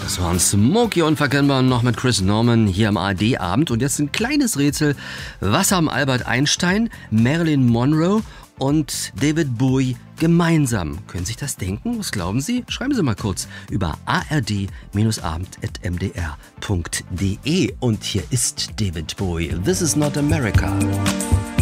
Das waren Smokey unverkennbar noch mit Chris Norman hier am ARD-Abend. Und jetzt ein kleines Rätsel. Was haben Albert Einstein, Marilyn Monroe und David Bowie gemeinsam? Können Sie sich das denken? Was glauben Sie? Schreiben Sie mal kurz über ard-abend@mdr.de. Und hier ist David Bowie. This is not America.